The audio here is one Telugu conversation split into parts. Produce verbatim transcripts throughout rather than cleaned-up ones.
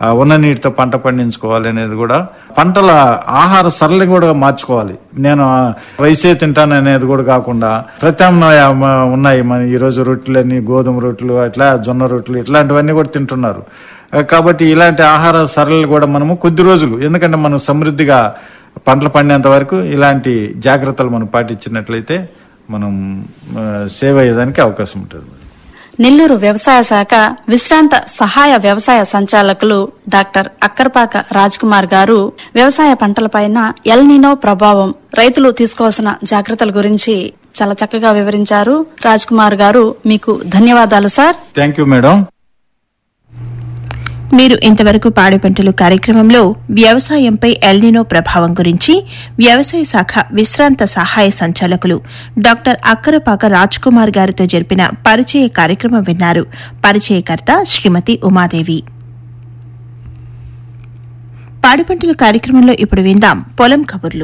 ఉన్న నీటితో పంట పండించుకోవాలి అనేది కూడా, పంటల ఆహార సరళి కూడా మార్చుకోవాలి. నేను రైసే తింటాను అనేది కూడా కాకుండా ప్రత్యామ్నాయ ఉన్నాయి. మన ఈ రోజు రొట్టెలని, గోధుమ రొట్టెలు, అట్లా జొన్న రొట్టెలు, ఇట్లాంటివన్నీ కూడా తింటున్నారు. కాబట్టి ఇలాంటి ఆహార సరళి కూడా మనము కొద్ది రోజులు, ఎందుకంటే మనం సమృద్ధిగా పంటలు పండేంత వరకు ఇలాంటి జాగ్రత్తలు మనం పాటించినట్లయితే మనం సేవ్ అయ్యేదానికి అవకాశం ఉంటుంది. నెల్లూరు వ్యవసాయ శాఖ విశ్రాంత సహాయ వ్యవసాయ సంచాలకులు డాక్టర్ అక్కరపాక రాజ్ కుమార్ గారు వ్యవసాయ పంటలపైన ఎల్ నినో ప్రభావం, రైతులు తీసుకోవాల్సిన జాగ్రత్తల గురించి చాలా చక్కగా వివరించారు. రాజ్ కుమార్ గారు, మీకు ధన్యవాదాలు సార్. Thank you madam. మీరు ఇంతవరకు పాడి పంటలు కార్యక్రమంలో వ్యవసాయంపై ఎల్నినో ప్రభావం గురించి వ్యవసాయ శాఖ విశ్రాంత సహాయ సంచాలకులు డాక్టర్ అక్కరపాక రాజ్ కుమార్ గారితో జరిపిన పరిచయ కార్యక్రమం విన్నారు. పరిచయకర్త శ్రీమతి ఉమాదేవి. పాడి పంటల కార్యక్రమంలో ఇప్పుడు విందాం పొలం కబుర్లు.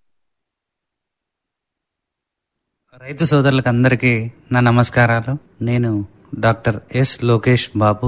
రైతు సోదరులకు అందరికీ నా నమస్కారాలు. నేను డాక్టర్ ఎస్ లోకేష్ బాబు,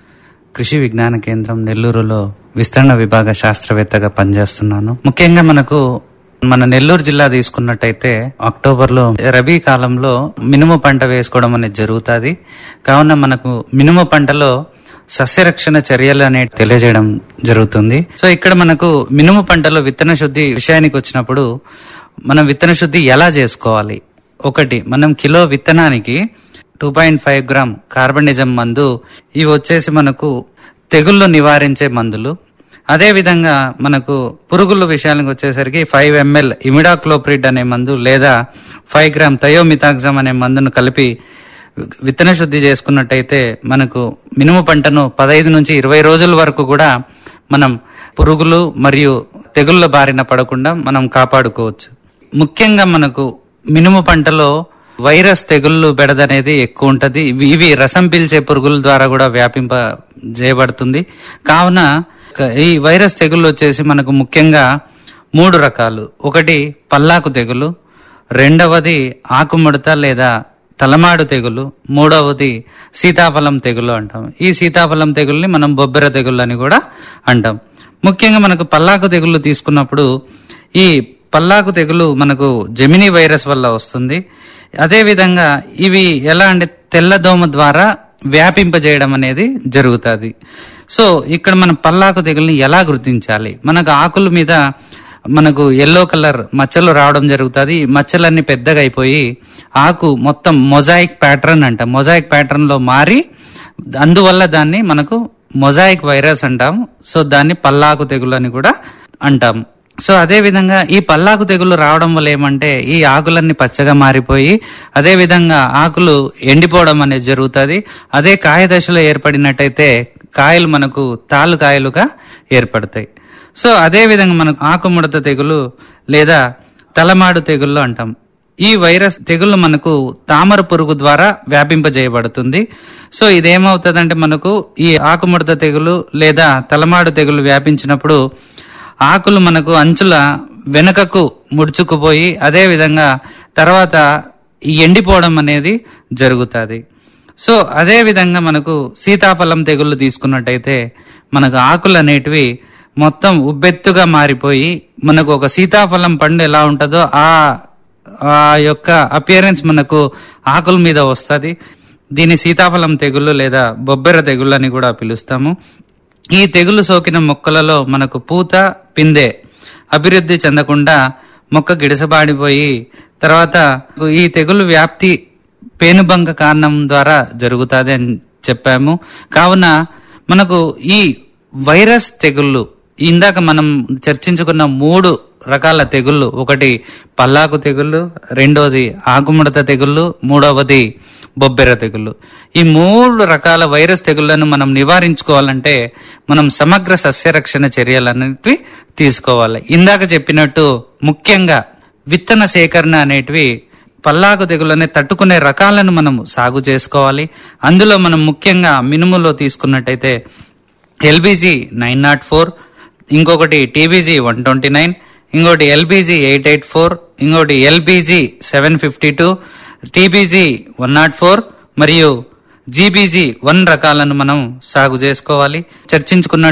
కృషి విజ్ఞాన కేంద్రం నెల్లూరులో విస్తరణ విభాగ శాస్త్రవేత్తగా పనిచేస్తున్నాను. ముఖ్యంగా మనకు మన నెల్లూరు జిల్లా తీసుకున్నట్టయితే అక్టోబర్ లో రబీ కాలంలో మినుము పంట వేసుకోవడం అనేది జరుగుతుంది. కావున మనకు మినుము పంటలో సస్యరక్షణ చర్యలు అనేవి తెలియజేయడం జరుగుతుంది. సో ఇక్కడ మనకు మినుము పంటలో విత్తన శుద్ధి విషయానికి వచ్చినప్పుడు మనం విత్తన శుద్ధి ఎలా చేసుకోవాలి? ఒకటి, మనం కిలో విత్తనానికి టూ పాయింట్ ఫైవ్ గ్రామ్ కార్బనిజం మందు, ఇవి వచ్చేసి మనకు తెగుళ్ళు నివారించే మందులు. అదే విధంగా మనకు పురుగుల విషయానికి వచ్చేసరికి ఫైవ్ ఎంఎల్ ఇమిడాక్లోప్రిడ్ అనే మందు లేదా ఫైవ్ గ్రామ్ థయోమిథాక్సమ్ అనే మందును కలిపి విత్తన శుద్ధి చేసుకున్నట్టయితే మనకు మినుము పంటను పదహైదు నుంచి ఇరవై రోజుల వరకు కూడా మనం పురుగులు మరియు తెగుళ్ళ బారిన పడకుండా మనం కాపాడుకోవచ్చు. ముఖ్యంగా మనకు మినుము పంటలో వైరస్ తెగుళ్ళు బెడదనేది ఎక్కువ ఉంటది. ఇవి రసం పీల్చే పురుగుల ద్వారా కూడా వ్యాపింప చేయబడుతుంది. కావున ఈ వైరస్ తెగుళ్ళు వచ్చేసి మనకు ముఖ్యంగా మూడు రకాలు. ఒకటి పల్లాకు తెగులు, రెండవది ఆకుముడత లేదా తలమాడు తెగులు, మూడవది సీతాఫలం తెగులు అంటాం. ఈ సీతాఫలం తెగుల్ని మనం బొబ్బెర తెగుళ్ళు అని కూడా అంటాం. ముఖ్యంగా మనకు పల్లాకు తెగుళ్ళు తీసుకున్నప్పుడు ఈ పల్లాకు తెగులు మనకు జెమినీ వైరస్ వల్ల వస్తుంది. అదే విధంగా ఇవి ఎలా అంటే తెల్లదోమ ద్వారా వ్యాపింపజేయడం అనేది జరుగుతుంది. సో ఇక్కడ మనం పల్లాకు తెగుల్ని ఎలా గుర్తించాలి? మనకు ఆకుల మీద మనకు ఎల్లో కలర్ మచ్చలు రావడం జరుగుతుంది. మచ్చలన్నీ పెద్దగా అయిపోయి ఆకు మొత్తం మొజాయిక్ ప్యాటర్న్ అంటాం. మొజాయిక్ ప్యాటర్న్ లో మారి అందువల్ల దాన్ని మనకు మొజాయిక్ వైరస్ అంటాం. సో దాన్ని పల్లాకు తెగులు అని కూడా అంటాం. సో అదే విధంగా ఈ పల్లాకు తెగులు రావడం వల్ల ఏమంటే ఈ ఆకులన్నీ పచ్చగా మారిపోయి అదే విధంగా ఆకులు ఎండిపోవడం అనేది జరుగుతుంది. అదే కాయ దశలో ఏర్పడినట్టయితే కాయలు మనకు తాలు కాయలుగా ఏర్పడతాయి. సో అదే విధంగా మనకు ఆకుముడత తెగులు లేదా తలమాడు తెగుళ్ళు అంటాం. ఈ వైరస్ తెగుళ్ళు మనకు తామర పురుగు ద్వారా వ్యాపింపజేయబడుతుంది. సో ఇదేమవుతుందంటే మనకు ఈ ఆకుముడత తెగులు లేదా తలమాడు తెగులు వ్యాపించినప్పుడు ఆకులు మనకు అంచుల వెనుకకు ముడుచుకుపోయి అదే విధంగా తర్వాత ఎండిపోవడం అనేది జరుగుతుంది. సో అదే విధంగా మనకు సీతాఫలం తెగుళ్ళు తీసుకున్నట్టయితే మనకు ఆకులు అనేటివి మొత్తం ఉబ్బెత్తుగా మారిపోయి మనకు ఒక సీతాఫలం పండు ఎలా ఉంటుందో ఆ ఆ యొక్క అపియరెన్స్ మనకు ఆకుల మీద వస్తుంది. దీని సీతాఫలం తెగుళ్ళు లేదా బొబ్బెర తెగుళ్ళు అని కూడా పిలుస్తాము. ఈ తెగులు సోకిన మొక్కలలో మనకు పూత, పిందె అభివృద్ధి చెందకుండా మొక్క గిడసబాడిపోయి తర్వాత ఈ తెగులు వ్యాప్తి పేనుబంక కారణం ద్వారా జరుగుతుంది అని చెప్పాము. కావున మనకు ఈ వైరస్ తెగుళ్ళు ఇందాక మనం చర్చించుకున్న మూడు రకాల తెగుళ్ళు, ఒకటి పల్లాకు తెగుళ్ళు, రెండోది ఆకుముడత తెగుళ్ళు, మూడవది బొబ్బెర తెగుళ్ళు. ఈ మూడు రకాల వైరస్ తెగుళ్లను మనం నివారించుకోవాలంటే మనం సమగ్ర సస్యరక్షణ చర్యలన్నిటివి తీసుకోవాలి. ఇందాక చెప్పినట్టు ముఖ్యంగా విత్తన సేకరణ అనేటివి పల్లాకు తెగుళ్ళని తట్టుకునే రకాలను మనం సాగు చేసుకోవాలి. అందులో మనం ముఖ్యంగా మినుములో తీసుకున్నట్టయితే ఎల్బీజీ నైన్ నాట్ ఫోర్, ఇంకొకటి టీబీజీ వన్ ట్వంటీ నైన్, ఇంకోటి ఎల్బీజీ ఎయిట్ ఎయిట్ ఫోర్, ఇంకోటి LBG seven fifty two, TBG one not four మరియు జీబీజీ వన్ రకాలను మనం సాగు చేసుకోవాలి. చర్చించుకున్న